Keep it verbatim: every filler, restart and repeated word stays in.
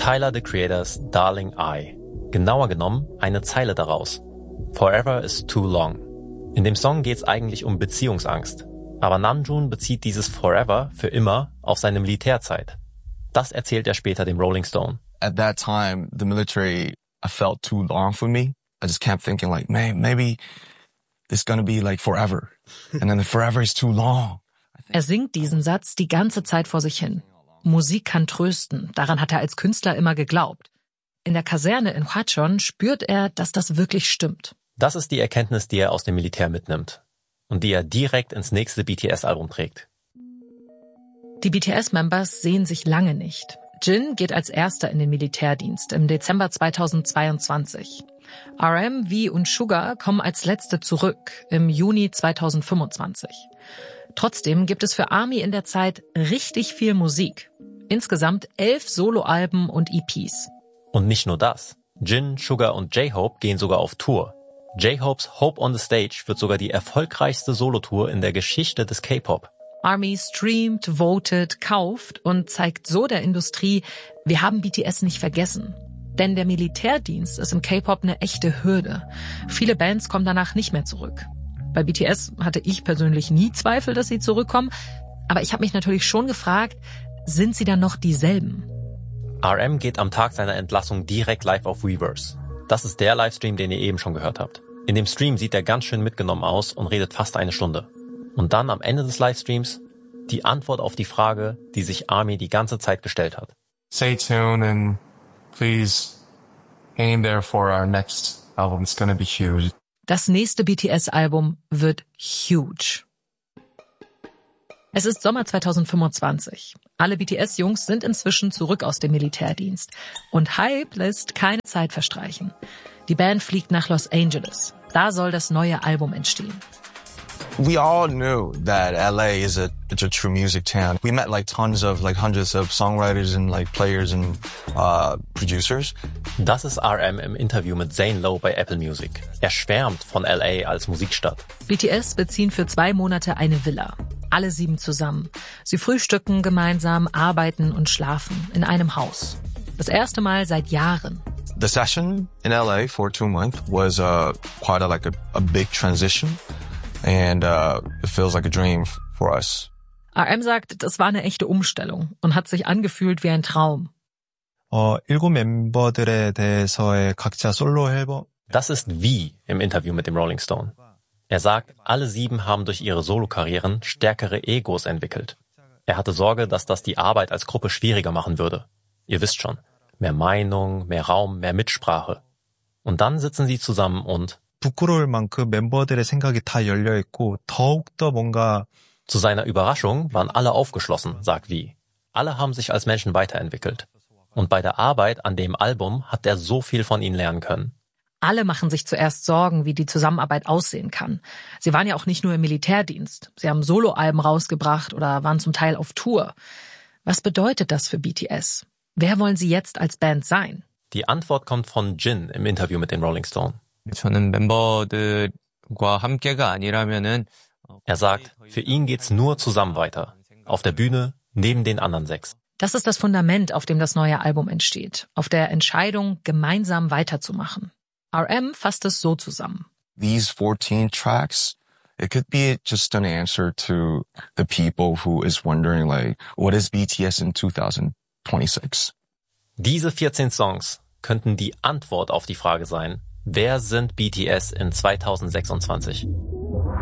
Tyler, the Creator's Darling I. Genauer genommen eine Zeile daraus. Forever is too long. In dem Song geht's eigentlich um Beziehungsangst. Aber Namjoon bezieht dieses Forever für immer auf seine Militärzeit. Das erzählt er später dem Rolling Stone. At that time, the military, I felt too long for me. I just kept thinking like, man, maybe it's gonna be like forever. And then the forever is too long. Er singt diesen Satz die ganze Zeit vor sich hin. Musik kann trösten, daran hat er als Künstler immer geglaubt. In der Kaserne in Hwacheon spürt er, dass das wirklich stimmt. Das ist die Erkenntnis, die er aus dem Militär mitnimmt und die er direkt ins nächste B T S-Album trägt. Die B T S-Members sehen sich lange nicht. Jin geht als erster in den Militärdienst im Dezember zweitausendzweiundzwanzig. R M, V und Suga kommen als letzte zurück im Juni zweitausendfünfundzwanzig. Trotzdem gibt es für ARMY in der Zeit richtig viel Musik. Insgesamt elf Soloalben und E Ps. Und nicht nur das. Jin, Suga und J-Hope gehen sogar auf Tour. J-Hopes Hope on the Stage wird sogar die erfolgreichste Solotour in der Geschichte des K-Pop. ARMY streamt, votet, kauft und zeigt so der Industrie, wir haben B T S nicht vergessen. Denn der Militärdienst ist im K-Pop eine echte Hürde. Viele Bands kommen danach nicht mehr zurück. Bei B T S hatte ich persönlich nie Zweifel, dass sie zurückkommen. Aber ich habe mich natürlich schon gefragt, sind sie dann noch dieselben? R M geht am Tag seiner Entlassung direkt live auf Weverse. Das ist der Livestream, den ihr eben schon gehört habt. In dem Stream sieht er ganz schön mitgenommen aus und redet fast eine Stunde. Und dann am Ende des Livestreams die Antwort auf die Frage, die sich ARMY die ganze Zeit gestellt hat. Stay tuned and please aim there for our next album. It's gonna be huge. Das nächste B T S-Album wird huge. Es ist Sommer zweitausendfünfundzwanzig. Alle B T S-Jungs sind inzwischen zurück aus dem Militärdienst. Und Hype lässt keine Zeit verstreichen. Die Band fliegt nach Los Angeles. Da soll das neue Album entstehen. We all knew that L A is a it's a true music town. We met like tons of like hundreds of songwriters and like players and uh producers. Das ist R M im Interview mit Zane Lowe bei Apple Music. Er schwärmt von L A als Musikstadt. B T S beziehen für zwei Monate eine Villa. Alle sieben zusammen. Sie frühstücken gemeinsam, arbeiten und schlafen in einem Haus. Das erste Mal seit Jahren. The session in L A for two months was uh quite a, like a, a big transition. And uh, it feels like a dream for us. R M sagt, das war eine echte Umstellung und hat sich angefühlt wie ein Traum. 어, 일곱 멤버들에 대해서의 각자 솔로 앨범. Das ist wie im Interview mit dem Rolling Stone. Er sagt, alle sieben haben durch ihre Solokarrieren stärkere Egos entwickelt. Er hatte Sorge, dass das die Arbeit als Gruppe schwieriger machen würde. Ihr wisst schon, mehr Meinung, mehr Raum, mehr Mitsprache. Und dann sitzen sie zusammen und 부끄러울 만큼 멤버들의 생각이 다 열려 있고 더욱더 뭔가 zu seiner Überraschung waren alle aufgeschlossen, sagt V. Alle haben sich als Menschen weiterentwickelt. Und bei der Arbeit an dem Album hat er so viel von ihnen lernen können. Alle machen sich zuerst Sorgen, wie die Zusammenarbeit aussehen kann. Sie waren ja auch nicht nur im Militärdienst. Sie haben Soloalben rausgebracht oder waren zum Teil auf Tour. Was bedeutet das für B T S? Wer wollen sie jetzt als Band sein? Die Antwort kommt von Jin im Interview mit den Rolling Stone. 저는 멤버들과 함께가 아니라면은 Er sagt, für ihn geht's nur zusammen weiter. Auf der Bühne, neben den anderen sechs. Das ist das Fundament, auf dem das neue Album entsteht. Auf der Entscheidung, gemeinsam weiterzumachen. R M fasst es so zusammen. These fourteen tracks, it could be just an answer to the people who is wondering like, what is B T S in twenty twenty-six? Diese vierzehn Songs könnten die Antwort auf die Frage sein, wer sind B T S in zweitausendsechsundzwanzig?